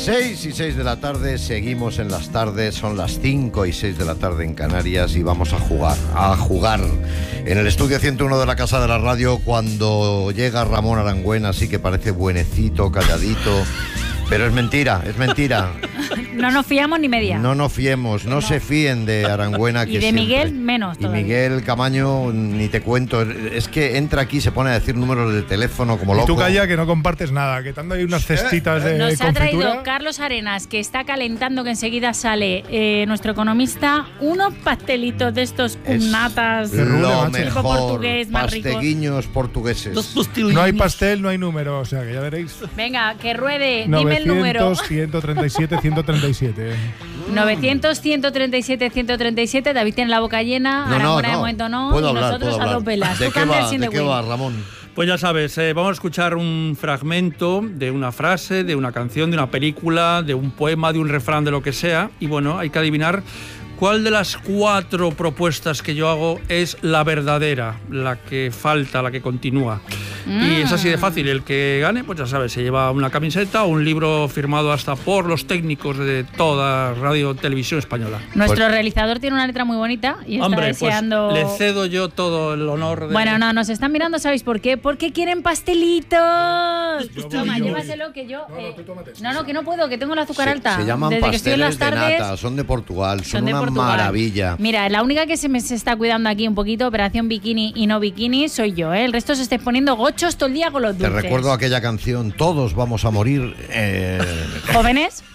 6 y 6 de la tarde, seguimos en las tardes, son las 5 y 6 de la tarde en Canarias y vamos a jugar en el estudio 101 de la Casa de la Radio cuando llega Ramón Arangüena, así que parece buenecito, calladito, pero es mentira. No nos fiamos ni media. No nos fiemos, no se fíen de Arangüena. Y de Miguel menos todavía. Y Miguel Camaño, ni te cuento, es que entra aquí, se pone a decir números de teléfono como loco. Y tú calla que no compartes nada, que te han dado ahí unas cestitas de Nos confitura. ha traído Carlos Arenas, que está calentando, que enseguida sale nuestro economista, unos pastelitos de estos con natas. Lo tipo mejor, portugués, más rico. pasteguiños portugueses. No hay pastel, no hay número, o sea que ya veréis. Venga, que ruede, dime el número. 137, 137. 900, 137, 137. David tiene la boca llena, Arangüena de momento no, puedo y hablar, nosotros puedo a dos hablar. velas. ¿De qué va, Ramón? Pues ya sabes, vamos a escuchar un fragmento de una frase, de una canción, de una película, de un poema, de un refrán, de lo que sea. Y bueno, hay que adivinar cuál de las 4 propuestas que yo hago es la verdadera, la que falta, la que continúa. Y es así de fácil. El que gane, pues ya sabes, se lleva una camiseta o un libro firmado hasta por los técnicos de toda radio televisión española. Nuestro realizador tiene una letra muy bonita y está deseando... Pues le cedo yo todo el honor de... Bueno, no, nos están mirando, ¿sabéis por qué? Porque quieren pastelitos. Toma, llévaselo que yo... No, que no puedo, que tengo el azúcar alta. Se llaman desde que estoy en las pasteles de tardes, nata, son de Portugal, son de una Portugal. maravilla. Mira, la única que se está cuidando aquí un poquito, operación bikini y no bikini, soy yo, ¿eh? El resto se está poniendo gochos todo el día con los dulces. Te recuerdo aquella canción, todos vamos a morir. ¿Jóvenes?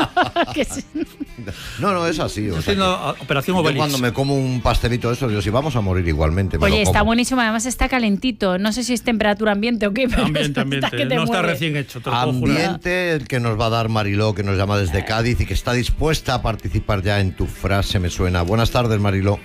No, es así. O sea, operación yo Obelix. cuando me como un pastelito de esos, yo sí vamos a morir igualmente. Oye, está buenísimo, además está calentito. No sé si es temperatura ambiente o qué. Pero Ambiente. No está recién hecho. Te lo puedo jurar. Ambiente el que nos va a dar Mariló, que nos llama desde Cádiz y que está dispuesta a participar ya en tu frase me suena. Buenas tardes, Mariló.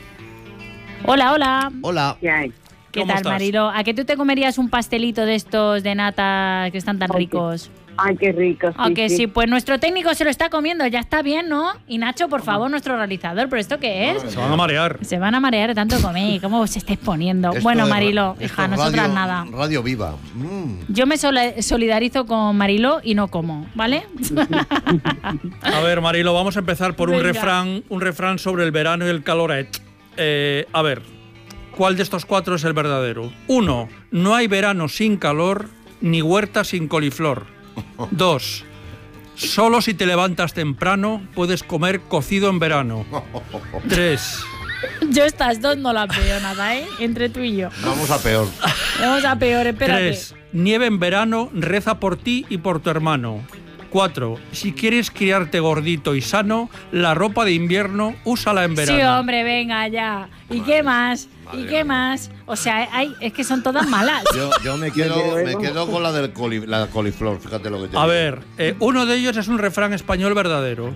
Hola. ¿Qué tal, estás? Mariló? ¿A qué tú te comerías un pastelito de estos de nata que están tan ricos? Ay, qué rico. Sí, pues nuestro técnico se lo está comiendo, ya está bien, ¿no? Y Nacho, por favor, nuestro realizador, ¿pero esto qué es? Se van a marear. Se van a marear de tanto comer, ¿cómo os estáis poniendo? Bueno, Mariló, hija, nosotras nada. Radio Viva. Yo me solidarizo con Mariló y no como, ¿vale? A ver, Marilo, vamos a empezar por un Venga. refrán sobre el verano y el caloret. A ver, ¿cuál de estos 4 es el verdadero? 1. No hay verano sin calor, ni huerta sin coliflor. 2. Solo si te levantas temprano puedes comer cocido en verano. 3. Yo estas dos no las veo nada, ¿eh? Entre tú y yo. Vamos a peor. Vamos a peor, espérate. 3. Nieve en verano, reza por ti y por tu hermano. 4. Si quieres criarte gordito y sano, la ropa de invierno úsala en verano. Sí, hombre, venga ya. ¿Y qué más? ¿Y qué más? O sea, es que son todas malas. Yo me quedo con la del coliflor, fíjate lo que te digo. A ver, uno de ellos es un refrán español verdadero.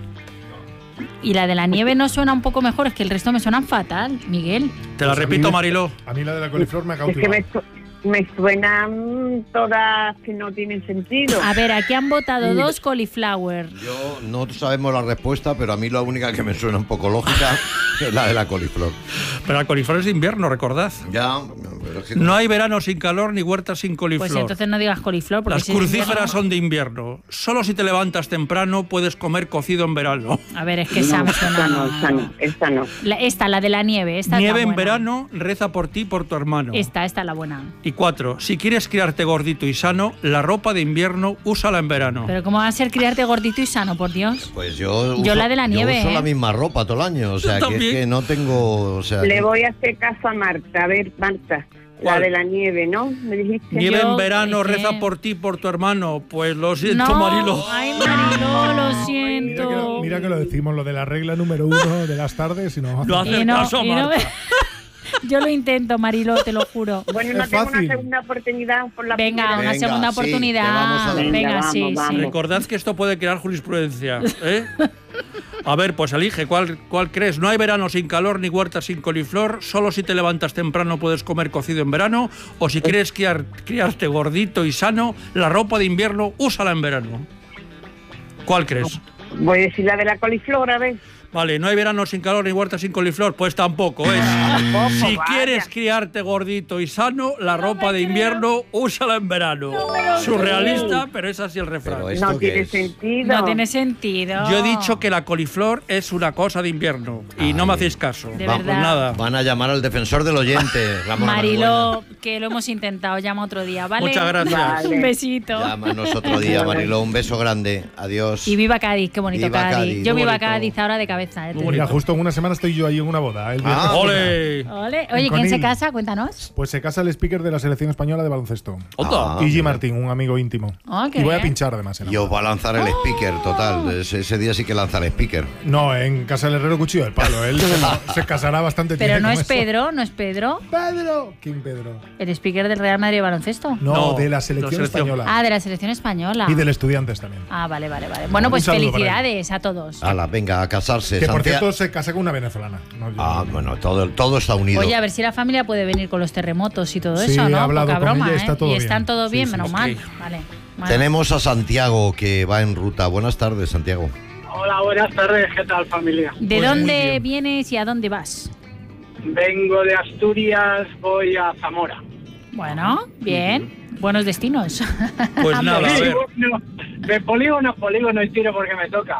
Y la de la nieve no suena un poco mejor, es que el resto me suenan fatal, Miguel. Te la repito, Mariló. A mí la de la coliflor me ha Es cautivado. que me suenan todas que no tienen sentido. A ver, aquí han votado 2 cauliflower. Yo no sabemos la respuesta, pero a mí la única que me suena un poco lógica es la de la coliflor. Pero la coliflor es de invierno, recordad. Ya, pero es que No hay verano sin calor ni huerta sin coliflor. Pues entonces no digas coliflor. Porque Las si es crucíferas invierno- son de invierno. Solo si te levantas temprano puedes comer cocido en verano. A ver, es que esa me suena... Esta no. La de la nieve. Esta Nieve es la en buena. verano, reza por ti y por tu hermano. Esta es la buena. Y 4. Si quieres criarte gordito y sano, la ropa de invierno úsala en verano. Pero ¿cómo va a ser criarte gordito y sano, por Dios? Pues yo la de la nieve, Yo uso ¿eh? la misma ropa todo el año, o sea, que es también. que no tengo... O sea, Le voy a hacer caso a Marta. A ver, Marta, ¿Cuál? la de la nieve, ¿no? ¿Me dijiste? Nieve Yo, en verano, es que- reza por ti y por tu hermano. Pues lo siento, No, Marilo. ay, Mariló, lo Mira siento. mira que lo decimos, lo de la regla número 1 de las tardes y no Lo hace caso a Marta. Yo lo intento, Mariló, te lo juro. Bueno, no Es tengo fácil. una segunda oportunidad por la Venga, primera una vez. segunda sí, oportunidad. te vamos a dar. Venga, Venga, sí, vamos, sí. vamos. Recordad que esto puede crear jurisprudencia, ¿eh? A ver, pues elige, ¿cuál crees? No hay verano sin calor ni huerta sin coliflor. Solo si te levantas temprano puedes comer cocido en verano. O si quieres criarte gordito y sano, la ropa de invierno úsala en verano. ¿Cuál crees? Voy a decir la de la coliflor, a ver. Vale, no hay verano sin calor ni huerta sin coliflor, pues tampoco es. Si quieres criarte gordito y sano, la ropa de invierno úsala en verano. Surrealista, pero es así el refrán. No tiene sentido. No tiene sentido. Yo he dicho que la coliflor es una cosa de invierno y no me hacéis caso. De Pues verdad. nada. Van a llamar al defensor del oyente, Ramón. Mariló, que lo hemos intentado, llama otro día, ¿vale? Muchas gracias. Vale. Un besito. Llámanos otro día, Mariló. Un beso grande. Adiós. Y viva Cádiz, qué bonito Viva Cádiz. Cádiz, Yo muy viva bonito. Cádiz ahora de cabeza. Muy Mira, bonito. justo en una semana estoy yo ahí en una boda. El viernes. ¡Ole! Ole. Oye, ¿quién Conil. se casa? Cuéntanos. Pues se casa el speaker de la selección española de baloncesto. Onda. Iggy Martín, un amigo íntimo. Ah, qué y voy a bien. pinchar además. En la Y os boda. va a lanzar el speaker, total. Ese día sí que lanza el speaker. No, en casa del herrero cuchillo del palo. Él se casará bastante Pero tiene no con es eso. Pedro, no es Pedro. ¡Pedro! ¿Quién Pedro? El speaker del Real Madrid de baloncesto. No, No, de la la selección selección. española. Ah, de la selección española. Y del Estudiantes también. Ah, vale, vale, vale. Bueno, Un pues saludo para felicidades a todos. Hala, venga, a casarse. Que por Santiago- cierto se casa con una venezolana. No, yo- Ah, bueno, todo está unido. Oye, a ver si la familia puede venir con los terremotos y todo Sí, eso, he ¿no? hablado Poca con broma, ella, está ¿eh? todo Y bien. están todo Sí, bien, sí, menos ok. mal. Vale. Bueno. Tenemos a Santiago que va en ruta. Buenas tardes, Santiago. Hola, buenas tardes, ¿qué tal familia? ¿De Pues muy dónde bien. vienes y a dónde vas? Vengo de Asturias, voy a Zamora. Bueno, bien. Buenos destinos. Pues nada, a ver. No, de polígono a polígono y tiro porque me toca.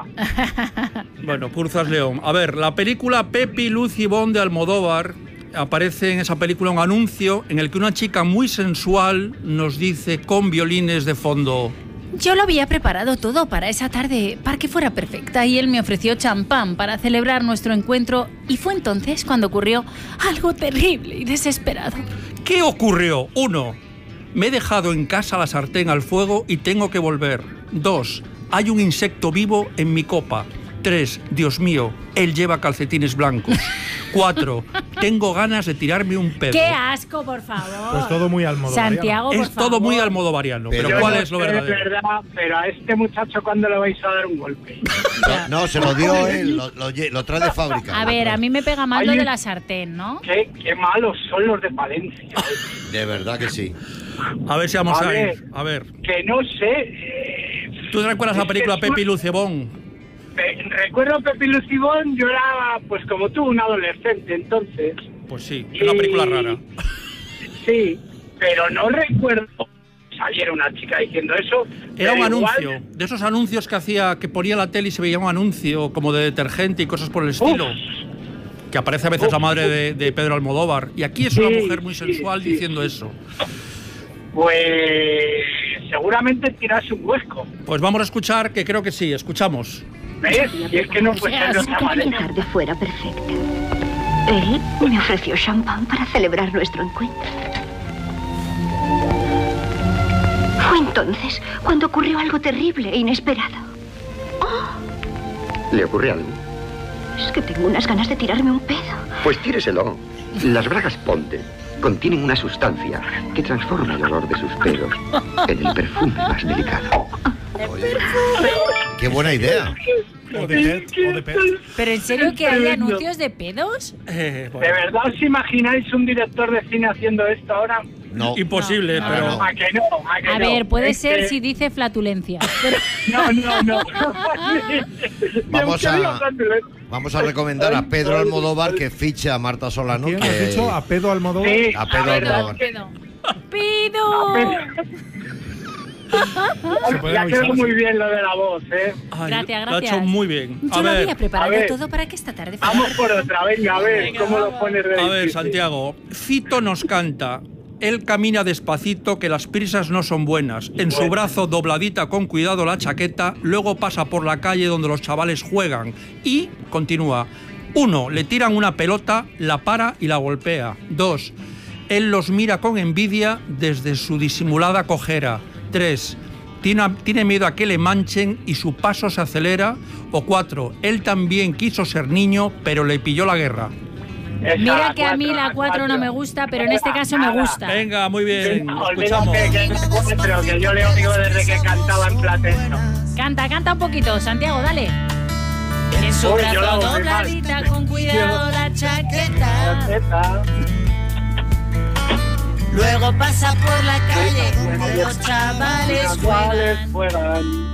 Bueno, Curzas León. A ver, la película Pepi, Luz y Bon de Almodóvar. Aparece en esa película un anuncio en el que una chica muy sensual nos dice con violines de fondo: Yo lo había preparado todo para esa tarde, para que fuera perfecta, y él me ofreció champán para celebrar nuestro encuentro, y fue entonces cuando ocurrió algo terrible y desesperado. ¿qué ocurrió? 1. Me he dejado en casa la sartén al fuego y tengo que volver. 2. Hay un insecto vivo en mi copa. 3. Dios mío, él lleva calcetines blancos. 4. Tengo ganas de tirarme un pedo. ¡Qué asco, por favor! Pues todo muy almodovariano. Santiago, por Es todo muy favor. almodovariano, pero Pero- ¿cuál Yo es lo no sé de verdadero? verdad, pero a este muchacho, ¿cuándo le vais a dar un golpe? No, se lo dio él, lo trae de fábrica. A ver, a mí me pega mal lo Oye. de la sartén, ¿no? Qué malos son los de Palencia. De verdad que sí. A ver si vamos A a ver. ir. A ver. Que no sé. ¿Tú te recuerdas la película Pepi, Luz y Bon? Recuerdo Pepi Lucibón, yo era, pues como tú, un adolescente entonces. Pues sí, es una película rara. Sí, pero no recuerdo saliera una chica diciendo eso. Era un pero igual- anuncio, de esos anuncios que hacía, que ponía la tele y se veía un anuncio como de detergente y cosas por el estilo. Que aparece a veces la madre de Pedro Almodóvar. Y aquí es una Sí, mujer muy sí, sensual sí. diciendo eso. Pues seguramente tirase un huesco. Pues vamos a escuchar, que creo que sí, escuchamos. ¿Ves? Y es que no puede ser de otra Quería manera. que tarde fuera perfecta. Él me ofreció champán para celebrar nuestro encuentro. Fue entonces cuando ocurrió algo terrible e inesperado. ¿Le ocurre algo? Es que tengo unas ganas de tirarme un pedo. Pues tíreselo. Las bragas Ponte contienen una sustancia que transforma el olor de sus pelos en el perfume más delicado. Qué buena idea. O de pet. ¿Pero en serio que hay anuncios de pedos? Bueno, ¿De verdad os imagináis un director de cine haciendo esto ahora? No. imposible, No, pero... no. ¿A que no? ¿A que A no? ver, puede Es ser que- si dice flatulencia. Pero No. Vamos a recomendar a Pedro Almodóvar que fiche a Marta Solano. ¿Quién que- has dicho? ¿A Pedro Almodóvar? Sí, A Pedro Almodóvar. pedo. ¡Pido! Se puede Ya avisar, quedó sí. muy bien lo de la voz, ¿eh? Ay, Gracias, Lo ha hecho gracias. muy bien. Yo lo había a preparado ver. todo para que esta tarde fuera Vamos por otra, venga, a ver Venga, cómo lo vamos. pones de A ver, difícil. Santiago, Fito nos canta. Él camina despacito, que las prisas no son buenas. En su brazo dobladita con cuidado la chaqueta, luego pasa por la calle donde los chavales juegan y continúa. 1. Le tiran una pelota, la para y la golpea. 2. Él los mira con envidia desde su disimulada cojera. 3. Tiene miedo a que le manchen y su paso se acelera. O 4. Él también quiso ser niño, pero le pilló la guerra. Esa, Mira que a cuatro, mí la 4 no me gusta, pero en este caso me gusta. Venga, muy bien. Olvídate Escuchamos. que es cuatro, que yo le oigo desde que cantaba en Platense. Canta un poquito, Santiago, dale. En su Uy, yo la brazo hago muy mal. dobladita con cuidado la chaqueta. Luego pasa por la calle donde los chavales juegan. Juegan.